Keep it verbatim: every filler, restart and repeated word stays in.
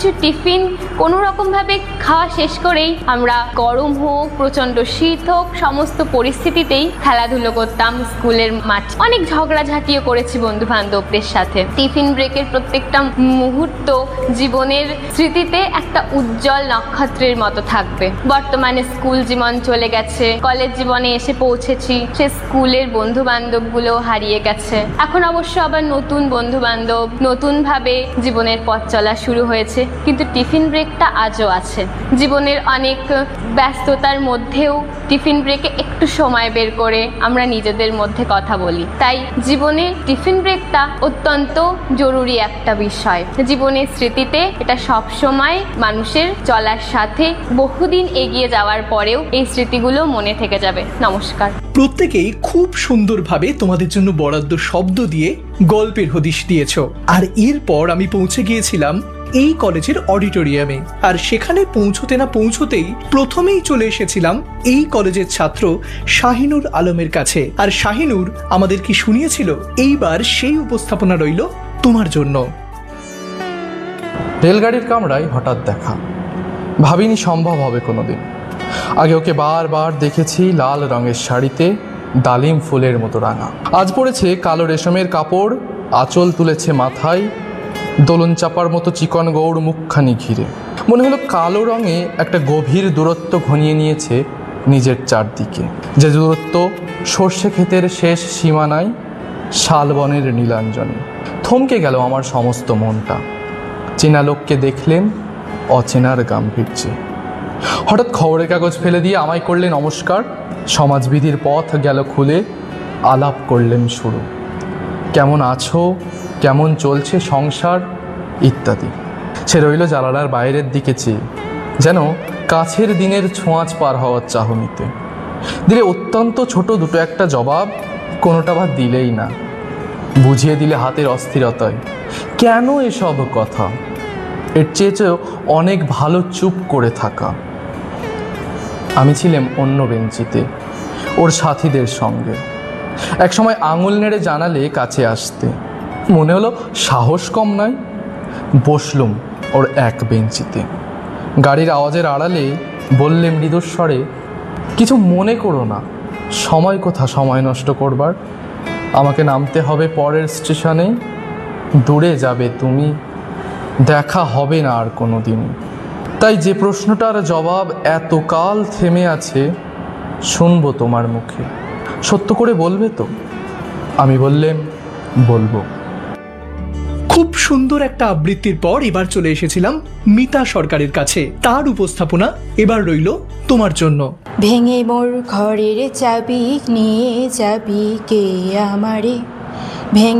কিছু টিফিন কোনো রকমভাবে খাওয়া শেষ করেই আমরা গরম হোক প্রচণ্ড শীত হোক সমস্ত পরিস্থিতিতেই খেলাধুলো করতাম স্কুলের মাঠ। অনেক ঝগড়াঝাঁটিও করেছি বন্ধু বান্ধবদের সাথে। টিফিন ব্রেকের প্রত্যেকটা মুহূর্ত জীবনের স্মৃতিতে একটা উজ্জ্বল নক্ষত্রের মতো থাকবে। বর্তমানে স্কুল জীবন চলে গেছে, কলেজ জীবনে এসে পৌঁছেছি, সে স্কুলের বন্ধু বান্ধবগুলো হারিয়ে গেছে। এখন অবশ্য আবার নতুন বন্ধু বান্ধব, নতুনভাবে জীবনের পথ চলা শুরু হয়েছে, কিন্তু টিফিন ব্রেকটা আজও আছে। জীবনের অনেক ব্যস্ততার মধ্যেও টিফিন ব্রেকে একটু সময় বের করে আমরা নিজেদের মধ্যে কথা বলি। তাই জীবনের টিফিন ব্রেকটা অত্যন্ত জরুরি একটা বিষয়। জীবনের স্মৃতিতে এটা সব সময় মানুষের চলার সাথে বহুদিন এগিয়ে যাওয়ার পরেও এই স্মৃতিগুলো মনে থেকে যাবে। নমস্কার। প্রত্যেকেই খুব সুন্দরভাবে তোমাদের জন্য বরাদ্দ শব্দ দিয়ে গল্পের হদিশ দিয়েছ। আর এরপর আমি পৌঁছে গিয়েছিলাম এই কলেজের অডিটোরিয়ামে। আর সেখানে পৌঁছতে না পৌঁছতেই প্রথমেই চলে এসেছিলাম এই কলেজের ছাত্র শাহিনুর আলমের কাছে। আর শাহিনুর আমাদের কি শুনিয়েছিল, এইবার সেই উপস্থাপনা রইল তোমার জন্য। রেলগাড়ির কামরায় হঠাৎ দেখা, ভাবিনি সম্ভব হবে কোনোদিন। আগে ওকে বারবার দেখেছি লাল রঙের শাড়িতে, ডালিম ফুলের মতো রাঙা। আজ পড়েছে কালো রেশমের কাপড়, আঁচল তুলেছে মাথায়, দোলন চাপার মতো চিকন গৌড় মুখখানি ঘিরে। মনে হলো কালো রঙে একটা গভীর দূরত্ব ঘনিয়ে নিয়েছে নিজের চারদিকে, যে দূরত্ব সর্ষে ক্ষেতের শেষ সীমানায় শালবনের নীলাঞ্জনে। থমকে গেল আমার সমস্ত মনটা। চেনা লোককে দেখলেন অচেনার গাম্ভীর্যে। হঠাৎ খবরের কাগজ ফেলে দিয়ে আমায় করলেন নমস্কার। সমাজবিধির পথ গেল খুলে, আলাপ করলেন শুরু। কেমন আছো, কেমন চলছে সংসার ইত্যাদি। সে রইল জানালার বাইরের দিকে চেয়ে, যেন কাছের দিনের ছোঁয়াচ পার হওয়ার চাহনিতে। দিলে অত্যন্ত ছোট দুটো একটা জবাব, কোনোটা বা দিলেই না। বুঝিয়ে দিলে হাতের অস্থিরতায় কেন এসব কথা। এর চেয়েও অনেক ভালো চুপ করে থাকা। আমি ছিলাম অন্য বেঞ্চিতে ওর সাথীদের সঙ্গে। একসময় আঙুল নেড়ে জানালে কাছে আসতে, মনে হলো সাহস কম নয়। বসলুম ওর এক বেঞ্চিতে। গাড়ির আওয়াজের আড়ালে বললে মৃদুস্বরে, কিছু মনে করো না, সময় কোথা সময় নষ্ট করবার। আমাকে নামতে হবে পরের স্টেশনে, দূরে যাবে তুমি, দেখা হবে না আর কোনো দিন। তাই যে প্রশ্নটার জবাব এতকাল থেমে আছে, শুনবো তোমার মুখে, সত্য করে বলবে তো? আমি বললেন বলবো। খুব সুন্দর একটা আবৃত্তির পর এবার চলে এসেছিলাম মিতা সরকারের কাছে। তার উপস্থাপনা এবার রইল তোমার জন্য। ভেঙে মোর ঘরের চাবি নিয়ে যাবি কে আমারে, ভেঙে